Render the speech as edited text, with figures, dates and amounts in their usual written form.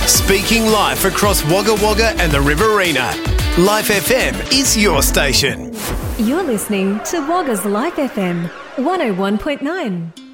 Speaking live across Wagga Wagga and the Riverina. Life FM is your station. You're listening to Wagga's Life FM 101.9.